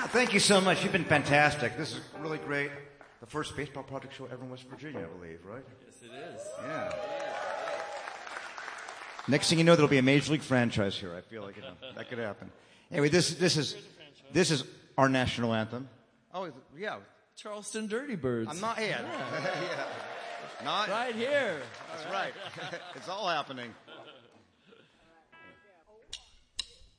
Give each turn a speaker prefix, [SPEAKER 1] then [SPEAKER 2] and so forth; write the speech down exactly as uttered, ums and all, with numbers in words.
[SPEAKER 1] Yeah, thank you so much. You've been fantastic. This is really great. The first baseball project show ever in West Virginia, I believe, right?
[SPEAKER 2] Yes, it is.
[SPEAKER 1] Yeah. Next thing you know, there'll be a Major League franchise here. I feel like it, that could happen. Anyway, this this is this is our national anthem. Oh, yeah.
[SPEAKER 2] Charleston Dirty Birds.
[SPEAKER 1] I'm not yet. Yeah. yeah. Not
[SPEAKER 2] right here.
[SPEAKER 1] That's all right. right. It's all happening.